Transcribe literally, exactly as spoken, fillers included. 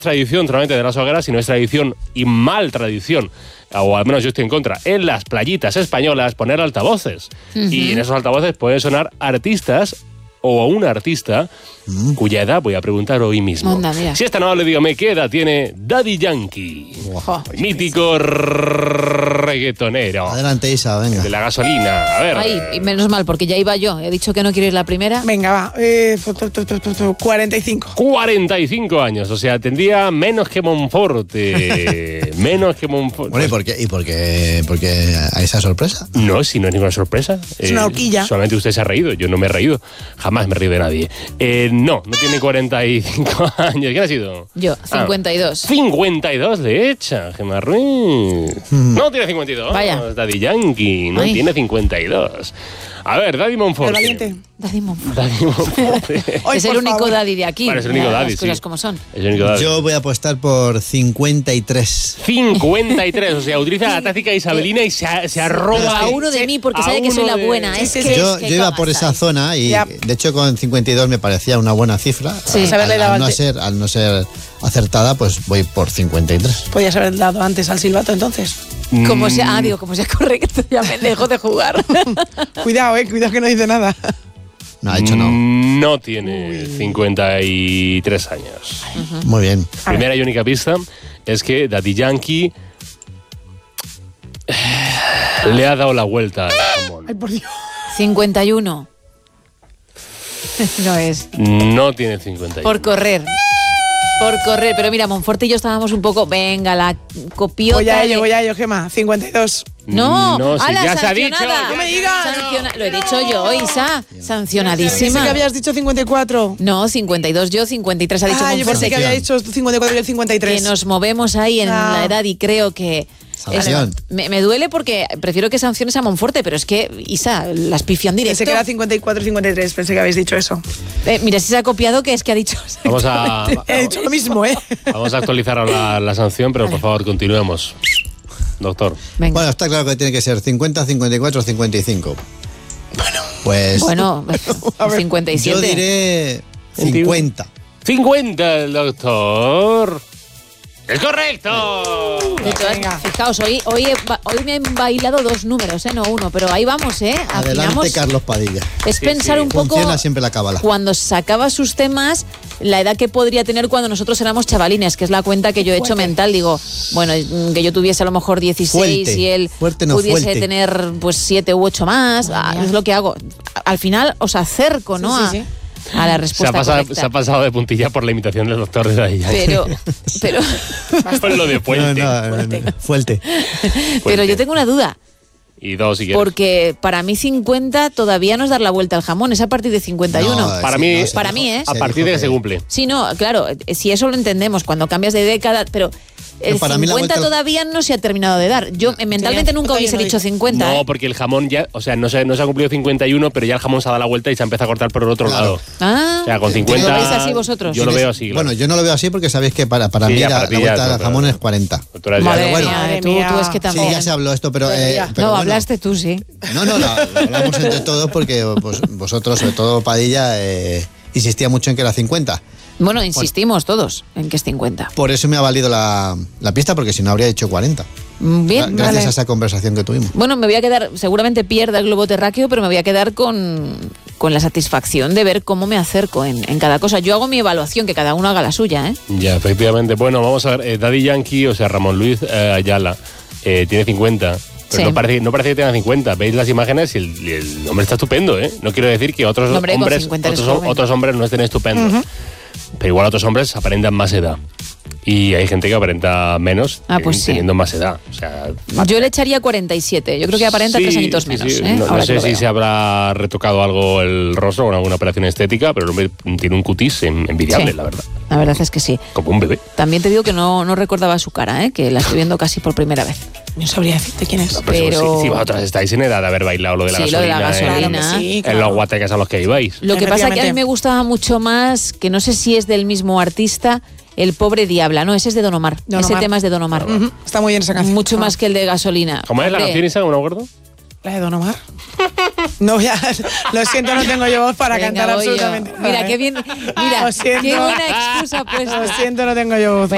tradición solamente de las hogueras, sino es tradición y mal tradición, o al menos yo estoy en contra, en las playitas españolas poner altavoces. Uh-huh. Y en esos altavoces pueden sonar artistas o a un artista mm. cuya edad voy a preguntar hoy mismo. Onda, si esta no le dígame qué edad tiene Daddy Yankee, wow. mítico reggaetonero. Adelante, Isa, venga. De la gasolina, a ver. Ay, y menos mal, porque ya iba yo. He dicho que no quiero ir la primera. Venga, va. Eh, cuarenta y cinco. cuarenta y cinco años, o sea, tendría menos que Monforte. menos que Monforte. Bueno, ¿y por qué, y por qué, por qué a esa sorpresa? No, si no es ninguna sorpresa. Es eh, una horquilla. Solamente usted se ha reído, yo no me he reído. Jamás me he reído de nadie. Eh, no, no tiene cuarenta y cinco años. ¿Quién ha sido? Yo, cincuenta y dos. Ah, cincuenta y dos le echa, Gemma Ruiz. Mm. No tiene cincuenta y dos. Vaya. Daddy Yankee, no Ay. tiene cincuenta y dos. A ver, Daddy Monforte. El valiente. Daddy Monforte. Daddy Monforte. Hoy, es el único favor. Daddy de aquí. Vale, es el único Daddy, Las cosas sí. como son. Es el único Daddy. Yo voy a apostar por cincuenta y tres. cincuenta y tres, o sea, utiliza la táctica isabelina y se, se arroba a uno de mí porque sabe que soy la buena. De... Es que yo, es que yo iba por esa zona y yeah. de hecho con cincuenta y dos me parecía una buena cifra. Sí, al, al, al, no ser, al no ser acertada, pues voy por cincuenta y tres. Podías haber dado antes al silbato entonces. Como sea, ah, digo, como sea correcto, ya me dejo de jugar. Cuidado, eh, cuidado que no dice nada. No ha hecho no. No tiene cincuenta y tres años. Uh-huh. Muy bien. Primera y única pista es que Daddy Yankee le ha dado la vuelta al jamón. Ay, por Dios. cincuenta y uno. No es. No tiene cincuenta y uno. Por correr. Por correr, pero mira, Monforte y yo estábamos un poco, venga, la copiota. Voy a ello, de... voy a ello, Gemma, cincuenta y dos. No, no si ala, ya se ha dicho. No me digas. Sanciona... Lo he dicho yo, Isa, sancionadísima. Pensé que habías dicho cincuenta y cuatro. No, cincuenta y dos yo, cincuenta y tres ha dicho ah, Monforte. Yo pensé que había dicho cincuenta y cuatro y el cincuenta y tres. Que nos movemos ahí en ah. la edad y creo que... Sanción. Me, me duele porque prefiero que sanciones a Monforte, pero es que, Isa, las pifian directo. Pensé que era cincuenta y cuatro y cincuenta y tres, pensé que habéis dicho eso. Eh, mira, si se ha copiado, que es que ha dicho... Vamos a... He dicho lo mismo, ¿eh? Vamos a actualizar la, la sanción, pero por favor, continuemos. Doctor. Venga. Bueno, está claro que tiene que ser cincuenta, cincuenta y cuatro, cincuenta y cinco. Bueno. Pues... Bueno, cincuenta y siete. Yo diré cincuenta. cincuenta, el doctor. ¡Es correcto! De todas, fijaos, hoy, hoy, he, hoy me han bailado dos números, ¿eh? No uno, pero ahí vamos, ¿eh? Adelante, Afinamos. Carlos Padilla. Es sí, pensar sí. un poco... Funciona siempre la cábala. Cuando sacaba sus temas, la edad que podría tener cuando nosotros éramos chavalines, que es la cuenta que yo he hecho fuerte. mental. Digo, bueno, que yo tuviese a lo mejor dieciséis fuerte. y él fuerte, no pudiese fuerte. tener pues siete u ocho más. Ah, es lo que hago. Al final os acerco, ¿no? Sí, sí, sí. A la respuesta se ha, pasado, correcta. se ha pasado de puntilla por la imitación del doctor de Daddy Yankee. Pero, pero... Con lo de fuerte. No, no, fuerte. No, fuerte. Pero yo tengo una duda. Y dos, si quieres. Porque para mí cincuenta todavía no es dar la vuelta al jamón, es a partir de cincuenta y uno. No, para mí, no, para mí, ¿eh? A partir de que se cumple. Sí, no, claro, si eso lo entendemos, cuando cambias de década, pero... El para cincuenta mí la vuelta... todavía no se ha terminado de dar. Yo no, mentalmente nunca hubiese dicho cincuenta. No, ¿eh? porque el jamón ya, o sea, no se, no se ha cumplido cincuenta y uno, pero ya el jamón se ha dado la vuelta y se ha empezado a cortar por el otro claro. lado. Ah, o sea, con cincuenta... ¿lo veis así vosotros? Yo lo veo así, claro. Bueno, yo no lo veo así porque sabéis que para, para sí, mí ya, la, para la vuelta ya, del jamón es cuarenta. Madre bueno, mía, tú, tú es que también. Sí, ya se habló esto, pero... Eh, pero no, bueno, hablaste tú, sí. No, no, lo, lo hablamos entre todos porque pues, vosotros, sobre todo Padilla, eh, insistía mucho en que era cincuenta. Bueno, insistimos bueno, todos en que es cincuenta. Por eso me ha valido la, la pista, porque si no habría dicho cuarenta. Bien, Gracias vale. a esa conversación que tuvimos. Bueno, me voy a quedar, seguramente pierda el globo terráqueo, pero me voy a quedar con, con la satisfacción de ver cómo me acerco en, en cada cosa. Yo hago mi evaluación, que cada uno haga la suya, ¿eh? Ya, efectivamente. Bueno, vamos a ver. Eh, Daddy Yankee, o sea, Ramón Luis eh, Ayala, eh, tiene cincuenta. Pero sí. no, parece, no parece que tenga cincuenta. Veis las imágenes y el, el hombre está estupendo, ¿eh? No quiero decir que otros, no, hombre, hombres, otros, otros hombres no estén estupendos. Uh-huh. Pero igual otros hombres aparentan más edad. Y hay gente que aparenta menos ah, pues teniendo sí. más edad. O sea, yo le echaría cuarenta y siete. Yo creo que aparenta sí, tres añitos sí, menos. Sí. ¿eh? No, no sé si se habrá retocado algo el rostro con alguna operación estética, pero el hombre tiene un cutis envidiable, sí, la verdad. La verdad es que sí. Como un bebé. También te digo que no, no recordaba su cara, ¿eh? Que la estoy viendo casi por primera vez. No sabría decirte quién es. No, pero pero... Si, si vosotros estáis en edad de haber bailado lo de la sí, gasolina, lo de la gasolina. En, sí, claro. en los guatecas a los que ibais. Lo que pasa es que a mí me gustaba mucho más, que no sé si es del mismo artista, El pobre diabla. No, ese es de Don Omar. Don Ese Omar. tema es de Don Omar. Uh-huh. Está muy bien esa canción. Mucho ah. más que el de gasolina. ¿Cómo es la canción esa? ¿No me acuerdo? ¿La de Don Omar? No voy a... Lo siento, no tengo yo voz para Venga, cantar absolutamente yo. nada. Mira, ¿eh? qué bien... Mira, qué buena excusa pues. Lo siento, no tengo yo voz.